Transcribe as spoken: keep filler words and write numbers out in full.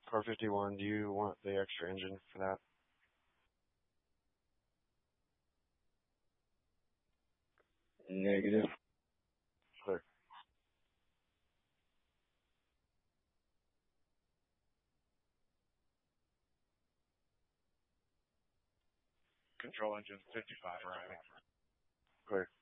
Car fifty-one, do you want the extra engine for that? Negative. Clear. Control engine fifty-five arriving. Clear.